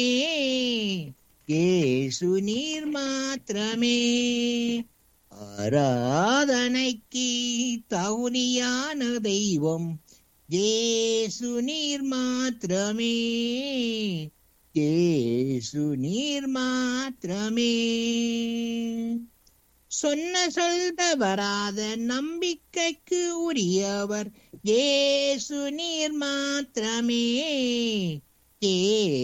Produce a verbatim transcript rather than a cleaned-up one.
இயேசு நீர் மாத்திரமே ஆராதனைக்கு தகுதியான தெய்வம். இயேசு நீர் மாத்திரமே, இயேசு நீர் மாத்திரமே. சொன்ன சொல்ல வராத நம்பிக்கைக்கு உரியவர். இயேசு நீர் மாத்திரமே,